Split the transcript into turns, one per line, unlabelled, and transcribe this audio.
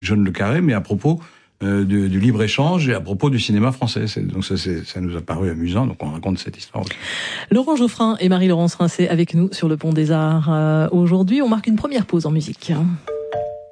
John le Carré, mais à propos du libre-échange et à propos du cinéma français. Donc ça nous a paru amusant, donc on raconte cette histoire aussi.
Laurent Geoffrin et Marie-Laurence Rincé avec nous sur le Pont des Arts. Aujourd'hui, on marque une première pause en musique.